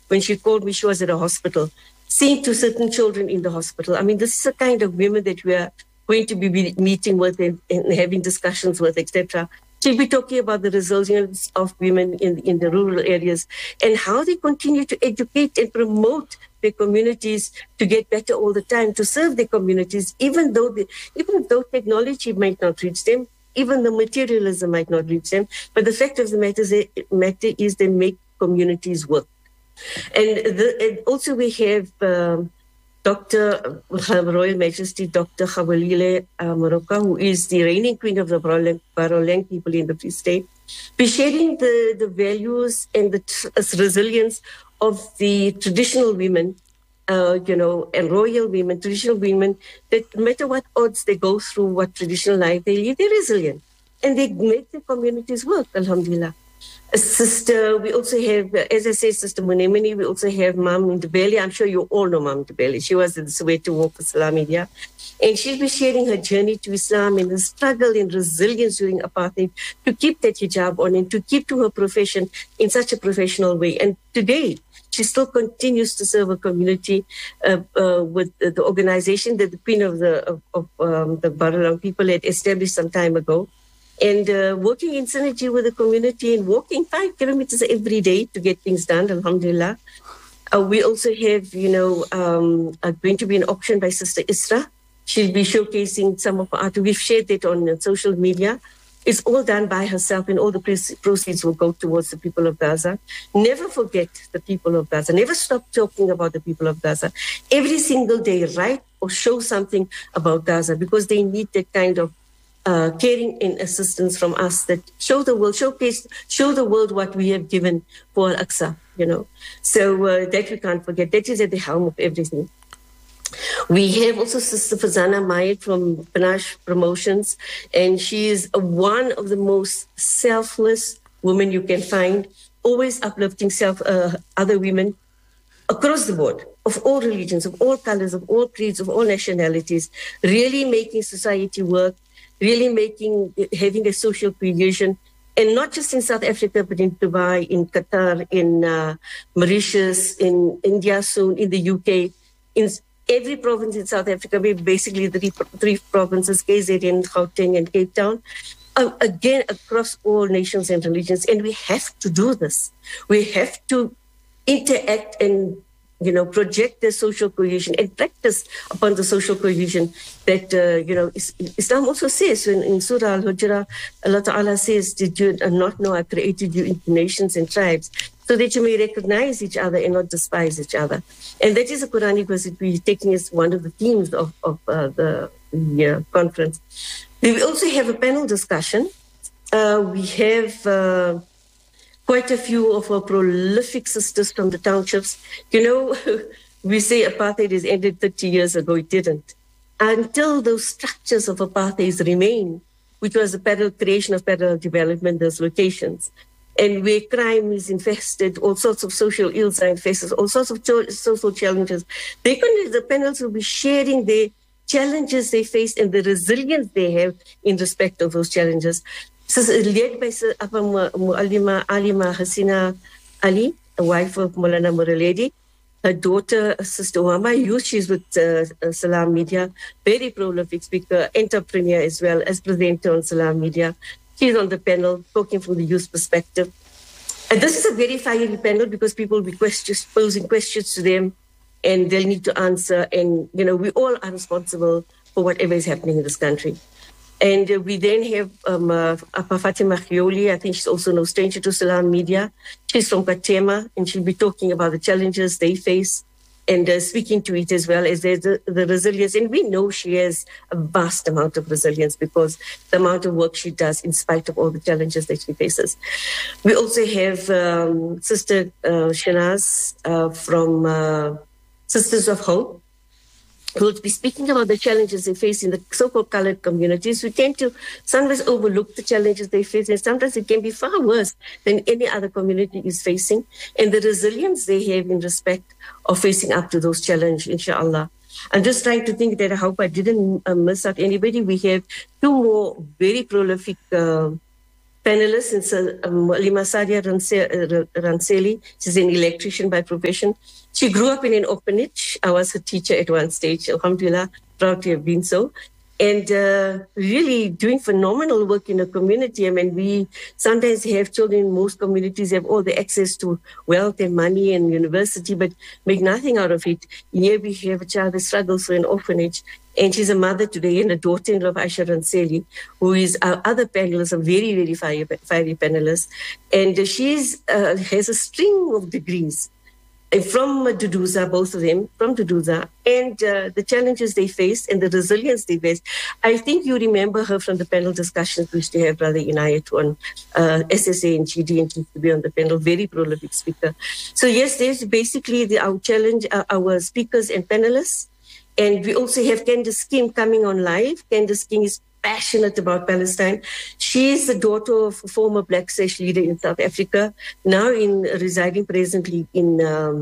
when she called me, she was at a hospital, seeing to certain children in the hospital. I mean, this is the kind of women that we are going to be meeting with and having discussions with, etc. She'll be talking about the resilience of women in the rural areas and how they continue to educate and promote their communities to get better all the time, to serve their communities, even though technology might not reach them, even the materialism might not reach them. But the fact of the matter is they make communities work. And also we have Dr. Her Royal Majesty Dr. Khawalile Moroka, who is the reigning queen of the Baroleng people in the Free State, be sharing the values and the resilience of the traditional women, and royal women, traditional women, that no matter what odds they go through, what traditional life they live, they're resilient. And they make the communities work, alhamdulillah. Sister, we also have, as I say, Sister Munemini, we also have Mam Ndebele. I'm sure you all know Mam Ndebele. She was at the Soweto Walk for Salam Media. And she'll be sharing her journey to Islam and the struggle and resilience during apartheid to keep that hijab on and to keep to her profession in such a professional way. And today, she still continues to serve her community with the organization that the Queen of the Barolong people had established some time ago. And working in synergy with the community and walking 5 kilometers every day to get things done, alhamdulillah. We also have, going to be an auction by Sister Isra. She'll be showcasing some of her art. We've shared it on social media. It's all done by herself, and all the proceeds will go towards the people of Gaza. Never forget the people of Gaza. Never stop talking about the people of Gaza. Every single day, write or show something about Gaza, because they need that kind of caring and assistance from us, that show the world what we have given for Al-Aqsa, So that we can't forget. That is at the helm of everything. We have also Sister Fazana Mayed from Panache Promotions, and she is one of the most selfless women you can find, always uplifting other women across the board, of all religions, of all colors, of all creeds, of all nationalities, really making society work, really having a social cohesion, and not just in South Africa, but in Dubai, in Qatar, in Mauritius, in India soon, in the UK, in every province in South Africa, basically the three provinces, KZN, Gauteng, and Cape Town, again, across all nations and religions. And we have to do this. We have to interact and project the social cohesion and practice upon the social cohesion that, Islam also says in Surah Al-Hujra, Allah Ta'ala says, did you not know I created you into nations and tribes so that you may recognize each other and not despise each other. And that is a Quranic verse that we're taking as one of the themes of the conference. We also have a panel discussion. We have quite a few of our prolific sisters from the townships. We say apartheid is ended 30 years ago. It didn't. Until those structures of apartheid remain, which was the creation of parallel development, those locations, and where crime is infested, all sorts of social ills are infested, all sorts of social challenges. The panels will be sharing their challenges they face and the resilience they have in respect of those challenges. Led by Muallima Alima Hasina Ali, a wife of Maulana Muraledi. Her daughter, Sister Wama Youth, she's with Salam Media, very prolific speaker, entrepreneur as well as presenter on Salam Media. She's on the panel talking from the youth perspective. And this is a very fiery panel because people will be posing questions to them and they'll need to answer. And, we all are responsible for whatever is happening in this country. And we then have Apa Fatima Khioli. I think she's also no stranger to Salam Media. She's from Katema, and she'll be talking about the challenges they face and speaking to it as well as the resilience. And we know she has a vast amount of resilience because the amount of work she does in spite of all the challenges that she faces. We also have Sister Shanaz from Sisters of Hope, who will be speaking about the challenges they face in the so-called colored communities. We tend to sometimes overlook the challenges they face, and sometimes it can be far worse than any other community is facing, and the resilience they have in respect of facing up to those challenges, inshallah. I'm just trying to think that I hope I didn't miss out anybody. We have two more very prolific panelists. It's Malima Sadia Ranseli. She's an electrician by profession. She grew up in an orphanage. I was her teacher at one stage. Alhamdulillah, proud to have been so. And really doing phenomenal work in the community. I mean, we sometimes have children in most communities have all the access to wealth and money and university, but make nothing out of it. Here we have a child that struggles for an orphanage. And she's a mother today and a daughter-in-law of Aisha Ranseli, who is our other panelist, a very, very fiery panelist. And she's has a string of degrees from Duduza, both of them, from Duduza, and the challenges they faced and the resilience they faced. I think you remember her from the panel discussions we used to have, Brother Inayat, on SSA and GD, and she used to be on the panel, very prolific speaker. So yes, there's basically our challenge, our speakers and panelists. And we also have Candace Kim coming on live. Candace Kim is passionate about Palestine. She is the daughter of a former Black Sash leader in South Africa, now residing presently in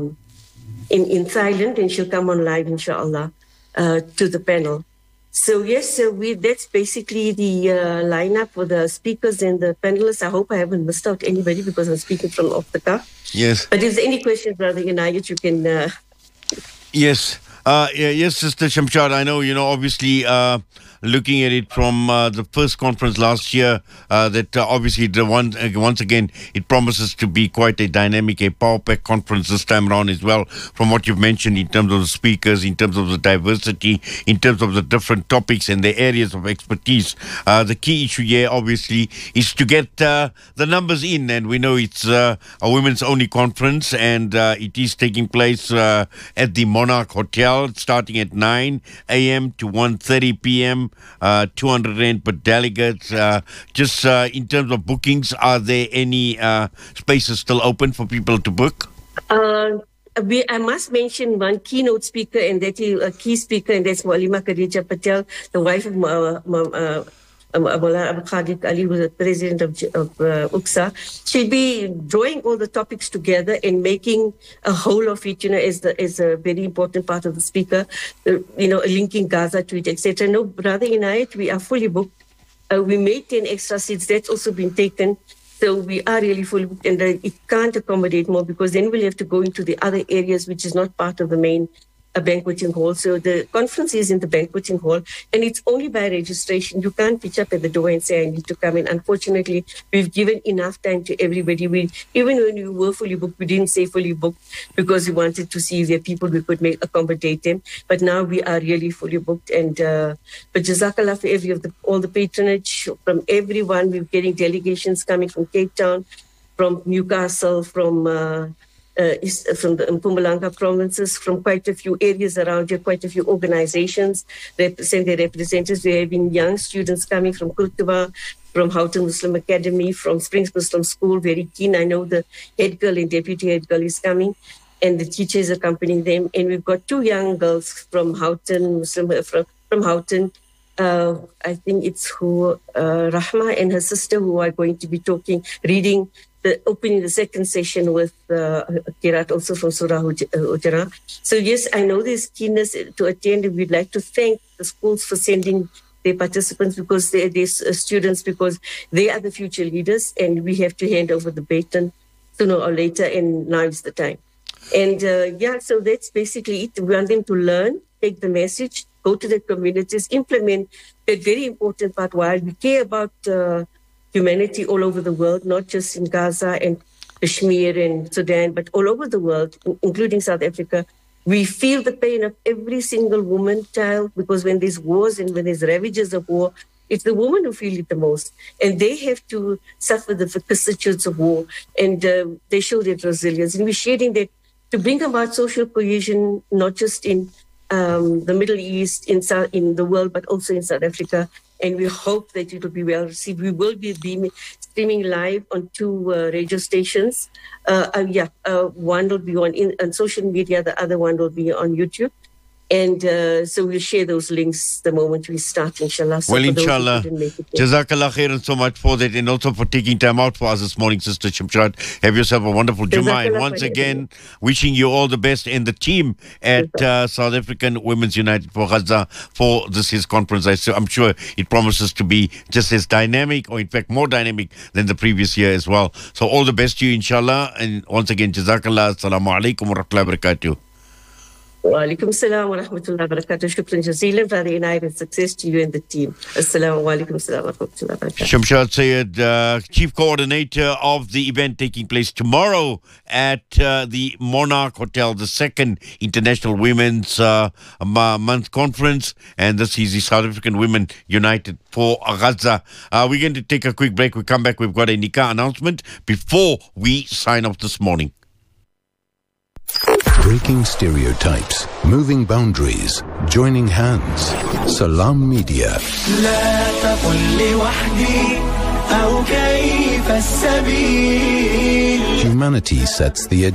Thailand, and she'll come on live, inshallah, to the panel. So yes, that's basically the lineup for the speakers and the panelists. I hope I haven't missed out anybody because I'm speaking from off the cuff. Yes. But if there any questions, Brother Inayat, you can... Yes. Yes, Sister Shamshad, I know, obviously looking at it from the first conference last year, that obviously once again, it promises to be quite a dynamic, a power-packed conference this time around as well, from what you've mentioned in terms of the speakers, in terms of the diversity, in terms of the different topics and the areas of expertise. The key issue here, obviously, is to get the numbers in, and we know it's a women's-only conference, and it is taking place at the Monarch Hotel, starting at 9 a.m. to 1:30 p.m., 200 Rand per delegate. Just in terms of bookings, are there any spaces still open for people to book? I must mention one keynote speaker, and that is a key speaker, and that's Maulima Khadija Patel, the wife of Maulana Abu Khalid Ali, who was the president of UXA. She'll be drawing all the topics together and making a whole of it, as a very important part of the speaker, linking Gaza to it, etc. No, Brother Inayat, we are fully booked. We made 10 extra seats. That's also been taken. So we are really fully booked, and it can't accommodate more because then we'll have to go into the other areas, which is not part of the main banqueting hall. So the conference is in the banqueting hall, and it's only by registration. You can't pitch up at the door and say, I need to come in. Unfortunately, we've given enough time to everybody. Even when we were fully booked, we didn't say fully booked because we wanted to see if there are people we could accommodate them. But now we are really fully booked. And but Jazakallah for all the patronage from everyone. We're getting delegations coming from Cape Town, from Newcastle, from the Mpumalanga provinces, from quite a few areas around here, quite a few organizations represent their representatives. We're having young students coming from Kurtuba, from Houghton Muslim Academy, from Springs Muslim School, very keen. I know the head girl and deputy head girl is coming, and the teacher is accompanying them. And we've got two young girls from Houghton Muslim, from Houghton. I think it's Rahma and her sister, who are going to be reading, opening the second session with Kirat, also from Surah Hujurat. So yes, I know there's keenness to attend, and we'd like to thank the schools for sending their participants, because they're students, because they are the future leaders, and we have to hand over the baton sooner or later, and now is the time. And so that's basically it. We want them to learn, take the message, go to their communities, implement that very important part, while we care about humanity all over the world, not just in Gaza and Kashmir and Sudan, but all over the world, including South Africa. We feel the pain of every single woman, child, because when there's wars and when there's ravages of war, it's the women who feel it the most. And they have to suffer the vicissitudes of war, and they show their resilience. And we're sharing that to bring about social cohesion, not just in the Middle East, in the world, but also in South Africa. And we hope that it will be well received. We will be streaming live on two radio stations. One will be on social media, the other one will be on YouTube. And so we'll share those links the moment we start, inshallah. So well, inshallah. Jazakallah khairan so much for that, and also for taking time out for us this morning, Sister Shamshad. Have yourself a wonderful Jummah. And once again, wishing you all the best and the team at South African Women's United for Gaza for this year's conference. I'm sure it promises to be just as dynamic, or in fact more dynamic than the previous year as well. So all the best to you, inshallah. And once again, Jazakallah. Assalamu alaikum wa rahmatullahi wa barakatuh. Wa alaikum salam wa rahmatullahi wa barakatuh. Shukran jazeelan for the united success to you and the team. Assalamu alaikum salam wa rahmatullahi wa barakatuh. Shamshad Sayed, Chief Coordinator of the event taking place tomorrow at the Monarch Hotel, the second International Women's Month Conference. And this is the South African Women United for Gaza. We're going to take a quick break. We come back. We've got a nikah announcement before we sign off this morning. Breaking stereotypes, moving boundaries, joining hands. Salam Media. Humanity sets the agenda.